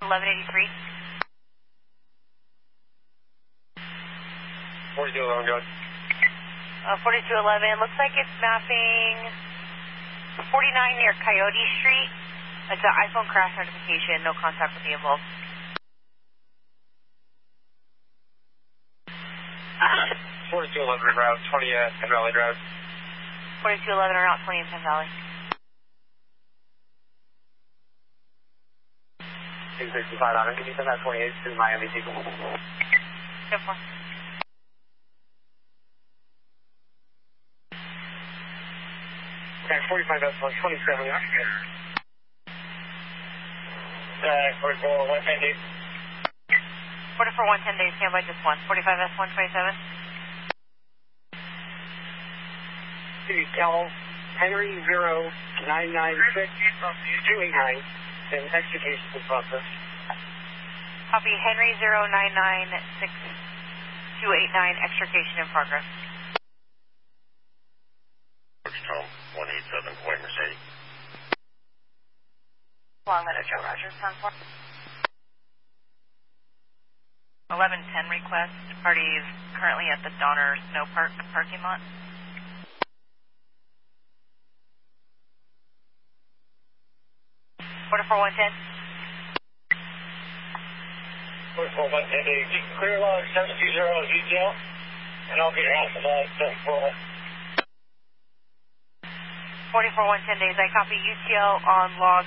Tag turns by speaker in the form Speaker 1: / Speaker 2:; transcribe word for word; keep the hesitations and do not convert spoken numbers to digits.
Speaker 1: eleven eighty-three.
Speaker 2: forty-two eleven, go ahead.
Speaker 1: Uh, forty-two eleven, looks like it's mapping forty-nine near Coyote Street. It's an iPhone crash notification, no contact with the involved.
Speaker 2: forty-two eleven route, twenty uh, Penn Valley Drive.
Speaker 1: forty-two eleven or out twenty in Penn Valley.
Speaker 2: two sixty-five, Ivan, can you send that twenty-eight to Miami Sequel?
Speaker 1: ten four.
Speaker 2: Okay, forty-five, that's one twenty-seven, yeah. Uh, forty-four, one ten days.
Speaker 1: forty-four one ten days, standby just one. forty-five S one twenty-seven.
Speaker 2: To tell Henry zero nine nine six two eight nine in execution process.
Speaker 1: Copy Henry zero nine nine six two eight nine, extrication in progress.
Speaker 3: Tom, one eight seven, Kuwait Mercedes.
Speaker 1: Long letter, Joe Rogers, ten four. eleven ten request. Party is currently at the Donner Snow Park parking lot. forty-four one ten.
Speaker 2: forty-four one ten, clear log seven two zero Z T L, and I'll get your house at seven four one.
Speaker 1: forty-four one ten days, I copy U T L on log